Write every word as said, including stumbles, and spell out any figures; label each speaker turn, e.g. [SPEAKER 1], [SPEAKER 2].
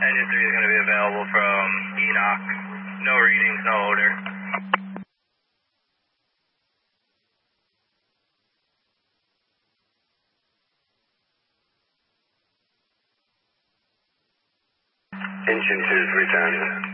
[SPEAKER 1] Engine three is going to be available from Enoch. No readings, no odor.
[SPEAKER 2] Engine two is returned.